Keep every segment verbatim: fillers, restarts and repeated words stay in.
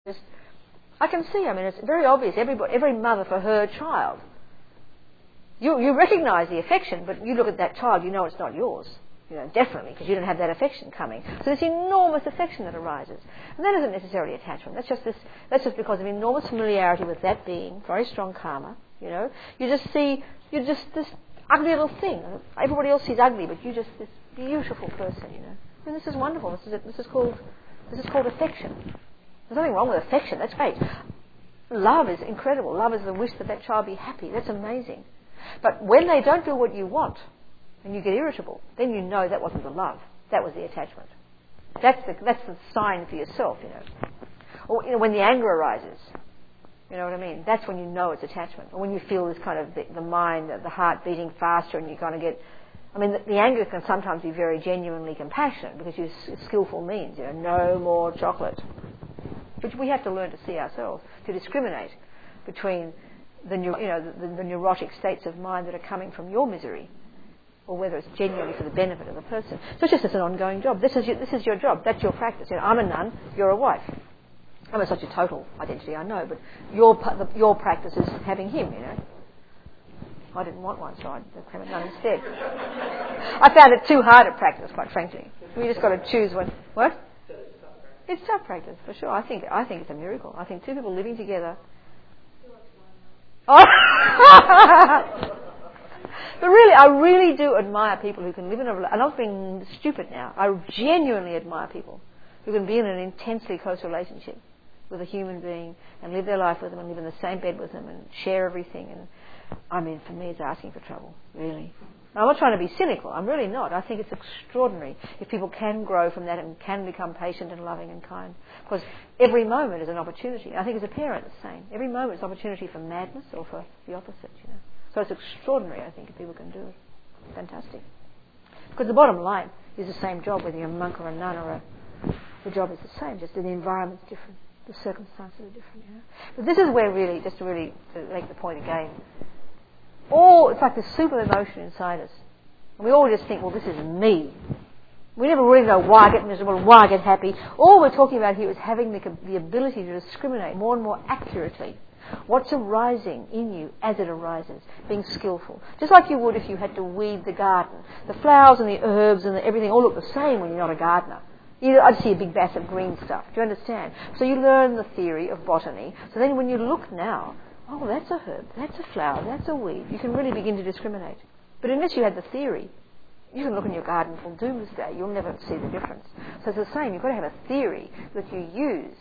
Just, I can see, I mean, it's very obvious, everybody, every mother for her child. You, you recognise the affection, but you look at that child, you know it's not yours. You know, definitely, because you don't have that affection coming. So this enormous affection that arises. And that isn't necessarily attachment. That's just this, that's just because of enormous familiarity with that being, very strong karma, you know. You just see, you're just this ugly little thing. Everybody else sees ugly, but you just this beautiful person, you know. And this is wonderful. This is, this is called, this is called affection. There's nothing wrong with affection. That's great. Love is incredible. Love is the wish that that child be happy. That's amazing. But when they don't do what you want, and you get irritable, then you know that wasn't the love. That was the attachment. That's the, that's the sign for yourself, you know. Or you know, when the anger arises, you know what I mean? That's when you know it's attachment. Or when you feel this kind of, the, the mind, the heart beating faster, and you kind of get... I mean, the, the anger can sometimes be very genuinely compassionate, because you use skillful means, you know, no more chocolate. Which we have to learn to see ourselves, to discriminate between the, you know, the, the, the neurotic states of mind that are coming from your misery, or whether it's genuinely for the benefit of the person. So it's just as an ongoing job. This is your, this is your job. That's your practice. You know, I'm a nun. You're a wife. I'm not such a total identity, I know, but your the, your practice is having him. You know, I didn't want one, so I became a nun instead. I found it too hard at practice, quite frankly. We just got to choose one. What? It's tough practice for sure. I think I think it's a miracle. I think two people living together. Oh. But really, I really do admire people who can live in a... I'm not being stupid now. I genuinely admire people who can be in an intensely close relationship with a human being and live their life with them and live in the same bed with them and share everything. And I mean, for me, it's asking for trouble, really. I'm not trying to be cynical. I'm really not. I think it's extraordinary if people can grow from that and can become patient and loving and kind. Because every moment is an opportunity. I think as a parent, it's the same. Every moment is an opportunity for madness or for the opposite, you know. So it's extraordinary, I think, if people can do it. Fantastic. Because the bottom line is the same job, whether you're a monk or a nun or a... The job is the same, just the environment's different. The circumstances are different, you know. But this is where really, just to really to make the point again, all, it's like this super emotion inside us. And we all just think, well, this is me. We never really know why I get miserable and why I get happy. All we're talking about here is having the, the ability to discriminate more and more accurately what's arising in you as it arises, being skillful. Just like you would if you had to weed the garden. The flowers and the herbs and the everything all look the same when you're not a gardener. You, I'd see a big mass of green stuff. Do you understand? So you learn the theory of botany. So then when you look now, oh, that's a herb, that's a flower, that's a weed. You can really begin to discriminate. But unless you had the theory, you can look in your garden till doomsday. You'll never see the difference. So it's the same. You've got to have a theory that you use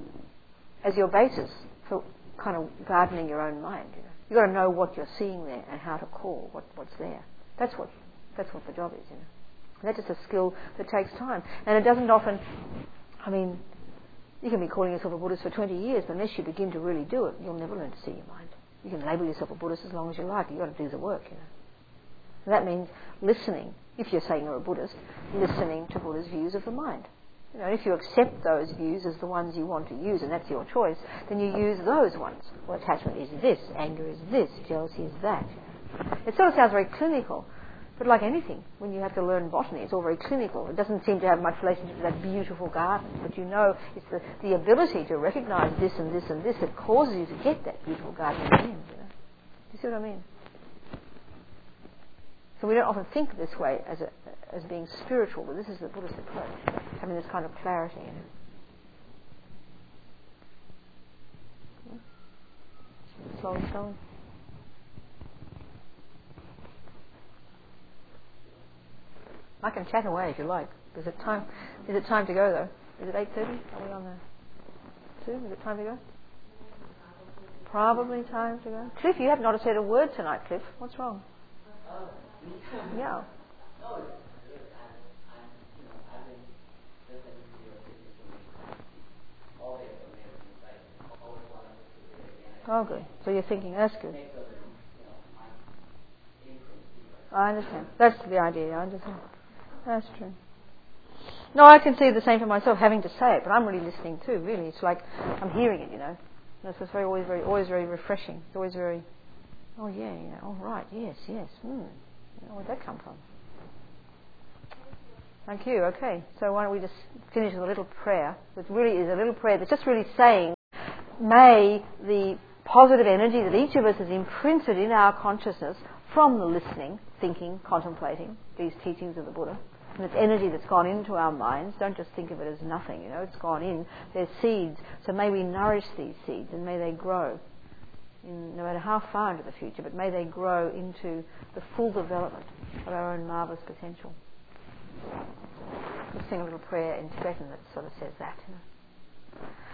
as your basis for kind of gardening your own mind. You know, you've got to know what you're seeing there and how to call what, what's there. That's what that's what the job is. You know, and that's just a skill that takes time, and it doesn't often. I mean, you can be calling yourself a Buddhist for twenty years, but unless you begin to really do it, you'll never learn to see your mind. You can label yourself a Buddhist as long as you like. You've got to do the work. You know, and that means listening. If you're saying you're a Buddhist, listening to Buddha's views of the mind. You know, if you accept those views as the ones you want to use, and that's your choice, then you use those ones. Well, attachment is this, anger is this, jealousy is that. It sort of sounds very clinical, but like anything, when you have to learn botany, it's all very clinical. It doesn't seem to have much relationship to that beautiful garden, but you know it's the, the ability to recognise this and this and this that causes you to get that beautiful garden in the end. You know? Do you see what I mean? So we don't often think this way as a, as being spiritual, but this is the Buddhist approach, having this kind of clarity in it. Slowly, slowly. I can chat away if you like. Is it time? Is it time to go though? Is it eight thirty? Are we on the two? Is it time to go? Probably time to go. Cliff, you have not said a word tonight, Cliff. What's wrong? Yeah. Oh, good. So you're thinking, that's good. I understand. That's the idea, I understand. That's true. No, I can see the same for myself, having to say it, but I'm really listening too, really. It's like I'm hearing it, you know. It's just very, always very, always very refreshing. It's always very, oh yeah, yeah, all right, yes, yes, hmm. Where'd that come from? Thank you. Okay. So why don't we just finish with a little prayer, which really is a little prayer that's just really saying may the positive energy that each of us has imprinted in our consciousness from the listening, thinking, contemplating these teachings of the Buddha, and it's energy that's gone into our minds. Don't just think of it as nothing, you know, it's gone in. There's seeds, so may we nourish these seeds and may they grow, in, no matter how far into the future, but may they grow into the full development of our own marvellous potential. We'll sing a little prayer in Tibetan that sort of says that, you know.